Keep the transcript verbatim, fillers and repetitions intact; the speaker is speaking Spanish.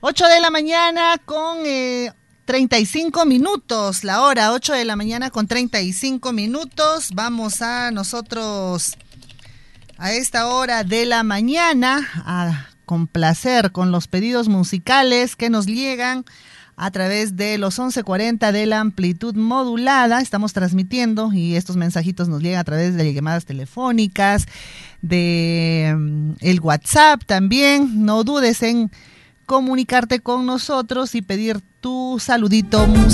ocho de la mañana con eh, treinta y cinco minutos, la hora, ocho de la mañana con treinta y cinco minutos. Vamos a nosotros a esta hora de la mañana a complacer con los pedidos musicales que nos llegan a través de los once cuarenta de la amplitud modulada. Estamos transmitiendo y estos mensajitos nos llegan a través de llamadas telefónicas, de um, el WhatsApp también. No dudes en comunicarte con nosotros y pedir tu saludito musical.